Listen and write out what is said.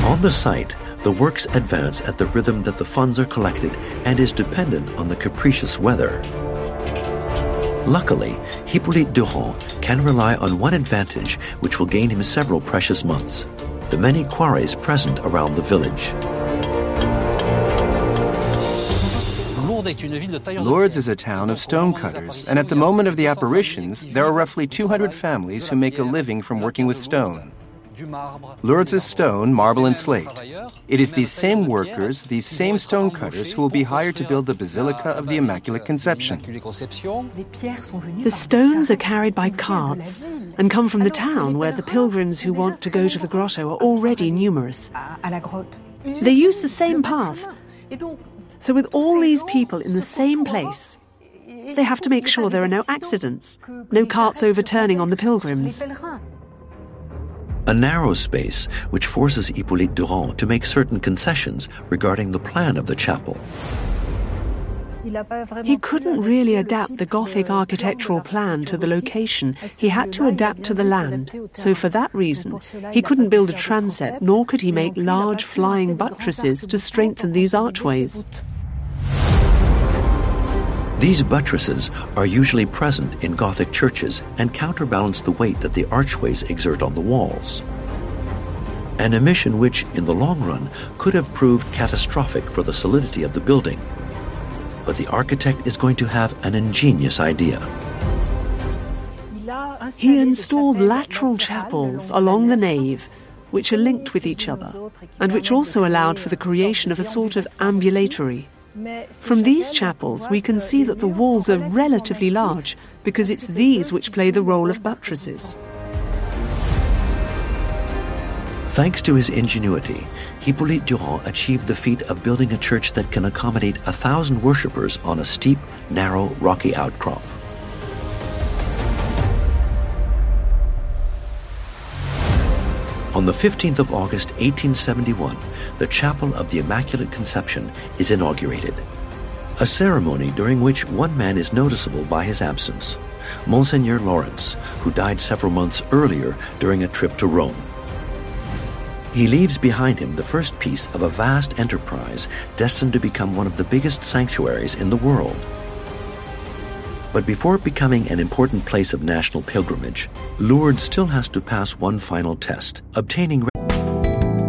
On the site, the works advance at the rhythm that the funds are collected and is dependent on the capricious weather. Luckily, Hippolyte Durand can rely on one advantage which will gain him several precious months: the many quarries present around the village. Lourdes is a town of stonecutters, and at the moment of the apparitions, there are roughly 200 families who make a living from working with stone. Lourdes is stone, marble, and slate. It is these same workers, these same stonecutters, who will be hired to build the Basilica of the Immaculate Conception. The stones are carried by carts and come from the town where the pilgrims who want to go to the grotto are already numerous. They use the same path. So with all these people in the same place, they have to make sure there are no accidents, no carts overturning on the pilgrims. A narrow space which forces Hippolyte Durand to make certain concessions regarding the plan of the chapel. He couldn't really adapt the Gothic architectural plan to the location. He had to adapt to the land. So for that reason, he couldn't build a transept, nor could he make large flying buttresses to strengthen these archways. These buttresses are usually present in Gothic churches and counterbalance the weight that the archways exert on the walls. An omission which, in the long run, could have proved catastrophic for the solidity of the building. But the architect is going to have an ingenious idea. He installed lateral chapels along the nave, which are linked with each other, and which also allowed for the creation of a sort of ambulatory. From these chapels, we can see that the walls are relatively large, because it's these which play the role of buttresses. Thanks to his ingenuity, Hippolyte Durand achieved the feat of building a church that can accommodate 1,000 worshippers on a steep, narrow, rocky outcrop. On the 15th of August, 1871, the Chapel of the Immaculate Conception is inaugurated. A ceremony during which one man is noticeable by his absence, Monseigneur Lawrence, who died several months earlier during a trip to Rome. He leaves behind him the first piece of a vast enterprise destined to become one of the biggest sanctuaries in the world. But before becoming an important place of national pilgrimage, Lourdes still has to pass one final test, obtaining